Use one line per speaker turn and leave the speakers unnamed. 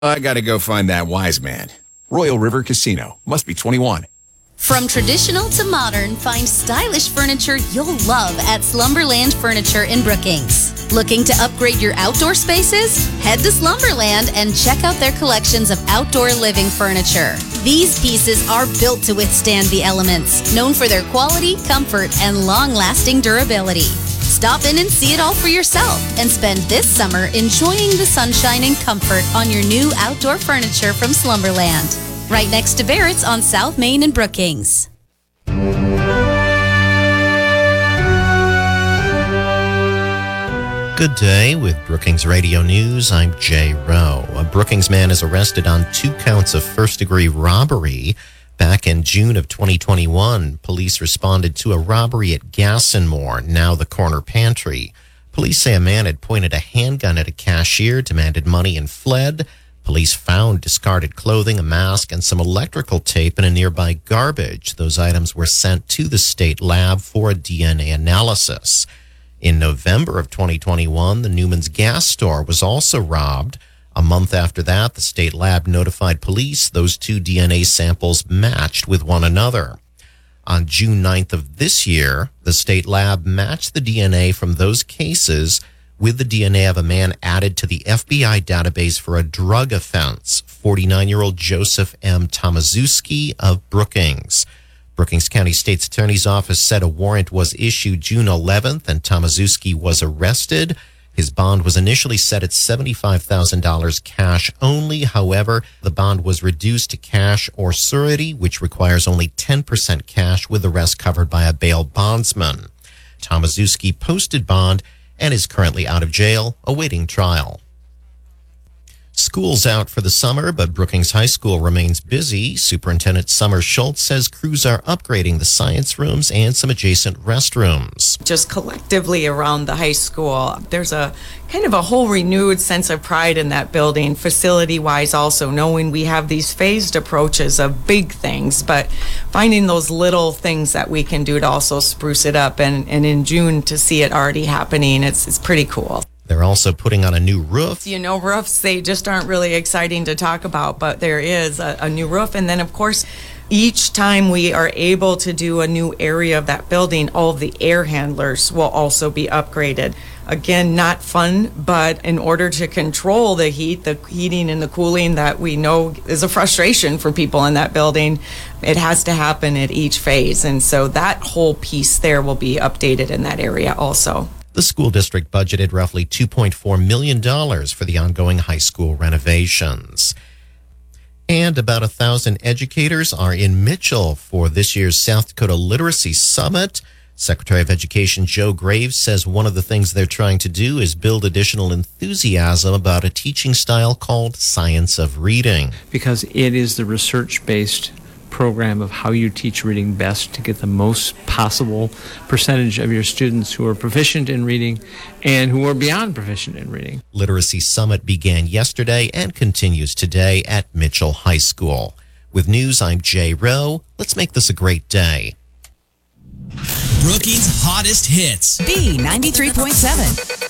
I gotta go find that wise man. Royal River Casino. Must be 21.
From traditional to modern, find stylish furniture you'll love at Slumberland Furniture in Brookings. Looking to upgrade your outdoor spaces? Head to Slumberland and check out their collections of outdoor living furniture. These pieces are built to withstand the elements, known for their quality, comfort, and long-lasting durability. Stop in and see it all for yourself and spend this summer enjoying the sunshine and comfort on your new outdoor furniture from Slumberland. Right next to Barrett's on South Main in Brookings.
Good day with Brookings Radio News. I'm Jay Rowe. A Brookings man is arrested on 2 counts of first-degree robbery. Back in June of 2021, police responded to a robbery at Gassenmore, now the Corner Pantry. Police say a man had pointed a handgun at a cashier, demanded money, and fled. Police found discarded clothing, a mask, and some electrical tape in a nearby garbage. Those items were sent to the state lab for a DNA analysis. In November of 2021, the Newman's gas store was also robbed. A month after that, the state lab notified police those 2 DNA samples matched with one another. On June 9th of this year, the state lab matched the DNA from those cases with the DNA of a man added to the FBI database for a drug offense, 49-year-old Joseph M. Tomaszewski of Brookings. Brookings County State's Attorney's Office said a warrant was issued June 11th and Tomaszewski was arrested. His bond was initially set at $75,000 cash only. However, the bond was reduced to cash or surety, which requires only 10% cash, with the rest covered by a bail bondsman. Tomaszewski posted bond and is currently out of jail, awaiting trial. School's out for the summer, but Brookings High School remains busy. Superintendent Summer Schultz says crews are upgrading the science rooms and some adjacent restrooms.
Just collectively around the high school, there's a kind of a whole renewed sense of pride in that building, facility-wise also, knowing we have these phased approaches of big things, but finding those little things that we can do to also spruce it up. And in June, to see it already happening, it's pretty cool.
They're also putting on a new roof.
You know, roofs, they just aren't really exciting to talk about, but there is a new roof. And then, of course, each time we are able to do a new area of that building, all of the air handlers will also be upgraded. Again, not fun, but in order to control the heat, the heating and the cooling that we know is a frustration for people in that building, it has to happen at each phase. And so that whole piece there will be updated in that area also.
The school district budgeted roughly $2.4 million for the ongoing high school renovations. And about 1,000 educators are in Mitchell for this year's South Dakota Literacy Summit. Secretary of Education Joe Graves says one of the things they're trying to do is build additional enthusiasm about a teaching style called Science of Reading.
Because it is the research-based program of how you teach reading best to get the most possible percentage of your students who are proficient in reading and who are beyond proficient in reading.
Literacy Summit began yesterday and continues today at Mitchell High School. With news, I'm Jay Rowe. Let's make this a great day.
Brookings' hottest hits.
B93.7.